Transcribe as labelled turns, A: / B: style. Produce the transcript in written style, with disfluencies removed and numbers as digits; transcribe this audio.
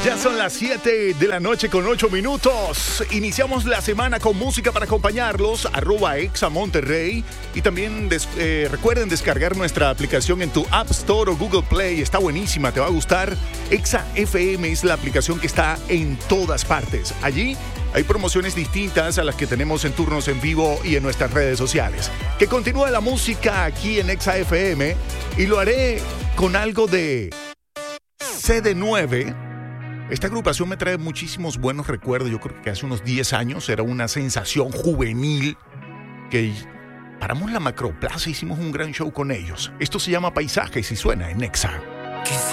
A: Ya son las 7 de la noche con 8 minutos. Iniciamos la semana con música para acompañarlos, @ExaMonterrey. Y también recuerden descargar nuestra aplicación en tu App Store o Google Play. Está buenísima, te va a gustar. Exa FM es la aplicación que está en todas partes. Allí hay promociones distintas a las que tenemos en turnos en vivo y en nuestras redes sociales. Que continúe la música aquí en Exa FM y lo haré con algo de CD9. Esta agrupación me trae muchísimos buenos recuerdos. Yo creo que hace unos 10 años era una sensación juvenil que paramos la Macroplaza, hicimos un gran show con ellos. Esto se llama Paisajes y suena en Exa.